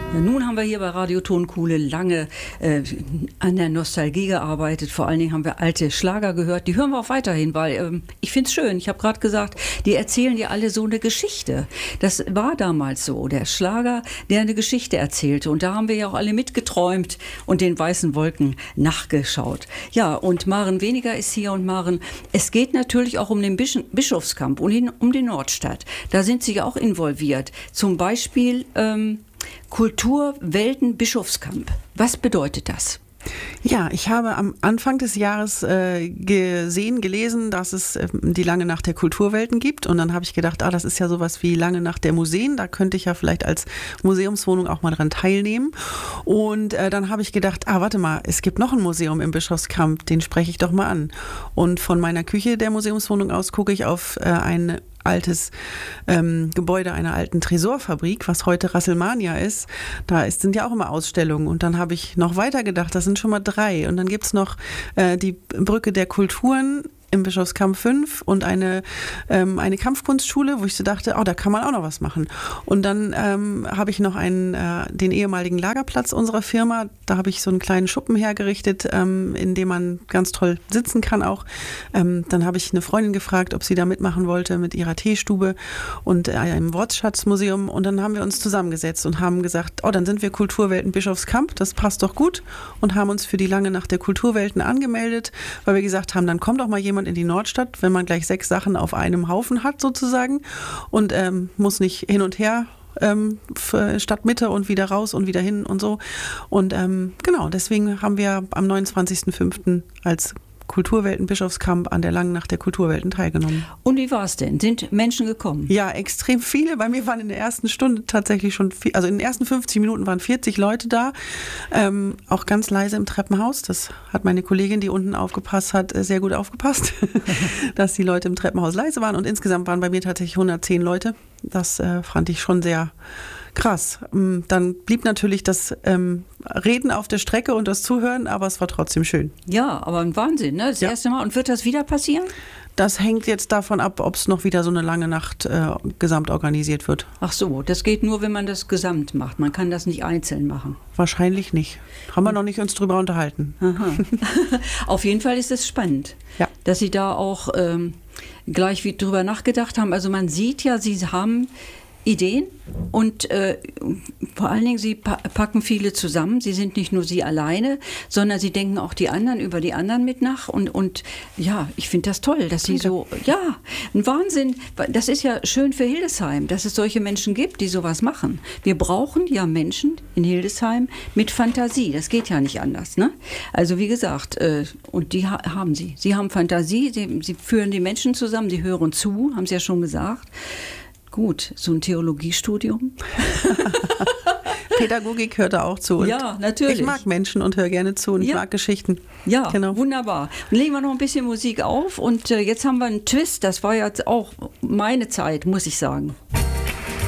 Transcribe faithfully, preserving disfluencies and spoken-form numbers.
Ja, nun haben wir hier bei Radio Tonkuhle lange äh, an der Nostalgie gearbeitet. Vor allen Dingen haben wir alte Schlager gehört. Die hören wir auch weiterhin, weil ähm, ich finde es schön. Ich habe gerade gesagt, die erzählen ja alle so eine Geschichte. Das war damals so. Der Schlager, der eine Geschichte erzählte. Und da haben wir ja auch alle mitgeträumt und den weißen Wolken nachgeschaut. Ja, und Maren Weniger ist hier. Und Maren, es geht natürlich auch um den Bisch- Bischofskamp und in, um die Nordstadt. Da sind Sie ja auch involviert. Zum Beispiel Ähm, Kulturwelten-Bischofskamp. Was bedeutet das? Ja, ich habe am Anfang des Jahres äh, gesehen, gelesen, dass es äh, die Lange Nacht der Kulturwelten gibt. Und dann habe ich gedacht, ah, das ist ja sowas wie Lange Nacht der Museen. Da könnte ich ja vielleicht als Museumswohnung auch mal dran teilnehmen. Und äh, dann habe ich gedacht, ah, warte mal, es gibt noch ein Museum im Bischofskamp, den spreche ich doch mal an. Und von meiner Küche der Museumswohnung aus gucke ich auf äh, ein altes ähm, Gebäude einer alten Tresorfabrik, was heute Rasselmania ist. Da ist, sind ja auch immer Ausstellungen. Und dann habe ich noch weiter gedacht, das sind schon mal drei. Und dann gibt es noch äh, die Brücke der Kulturen im Bischofskamp fünf und eine, ähm, eine Kampfkunstschule, wo ich so dachte, oh, da kann man auch noch was machen. Und dann ähm, habe ich noch einen, äh, den ehemaligen Lagerplatz unserer Firma. Da habe ich so einen kleinen Schuppen hergerichtet, ähm, in dem man ganz toll sitzen kann auch. Ähm, dann habe ich eine Freundin gefragt, ob sie da mitmachen wollte mit ihrer Teestube und äh, einem Wortschatzmuseum. Und dann haben wir uns zusammengesetzt und haben gesagt, oh, dann sind wir Kulturwelten Bischofskamp, das passt doch gut, und haben uns für die Lange Nacht der Kulturwelten angemeldet, weil wir gesagt haben, dann kommt doch mal jemand in die Nordstadt, wenn man gleich sechs Sachen auf einem Haufen hat sozusagen und ähm, muss nicht hin und her ähm, Stadtmitte und wieder raus und wieder hin und so. Und ähm, genau, deswegen haben wir am neunundzwanzigsten fünften als Kulturwelten Bischofskamp an der Langen Nacht der Kulturwelten teilgenommen. Und wie war es denn? Sind Menschen gekommen? Ja, extrem viele. Bei mir waren in der ersten Stunde tatsächlich schon, viel, also in den ersten fünfzig Minuten waren vierzig Leute da, ähm, auch ganz leise im Treppenhaus. Das hat meine Kollegin, die unten aufgepasst hat, sehr gut aufgepasst, dass die Leute im Treppenhaus leise waren. Und insgesamt waren bei mir tatsächlich hundertzehn Leute. Das äh, fand ich schon sehr krass. Dann blieb natürlich das ähm, Reden auf der Strecke und das Zuhören, aber es war trotzdem schön. Ja, aber ein Wahnsinn, ne? Das ja. erste Mal. Und wird das wieder passieren? Das hängt jetzt davon ab, ob es noch wieder so eine lange Nacht äh, gesamt organisiert wird. Ach so, das geht nur, wenn man das gesamt macht. Man kann das nicht einzeln machen. Wahrscheinlich nicht. Haben wir noch nicht uns drüber unterhalten. Aha. Auf jeden Fall ist es spannend, ja. dass Sie da auch ähm, gleich wie drüber nachgedacht haben. Also man sieht ja, Sie haben Ideen und äh, vor allen Dingen, Sie pa- packen viele zusammen. Sie sind nicht nur Sie alleine, sondern Sie denken auch die anderen über die anderen mit nach. Und, und ja, ich finde das toll, dass Sie so, ja, ein Wahnsinn. Das ist ja schön für Hildesheim, dass es solche Menschen gibt, die sowas machen. Wir brauchen ja Menschen in Hildesheim mit Fantasie. Das geht ja nicht anders, ne? Also wie gesagt, äh, und die ha- haben Sie. Sie haben Fantasie, Sie, Sie führen die Menschen zusammen, Sie hören zu, haben Sie ja schon gesagt. Gut, so ein Theologiestudium. Pädagogik hört da auch zu. Und ja, natürlich. Ich mag Menschen und höre gerne zu und ja. ich mag Geschichten. Ja, genau. Wunderbar. Dann legen wir noch ein bisschen Musik auf und äh, jetzt haben wir einen Twist. Das war jetzt auch meine Zeit, muss ich sagen.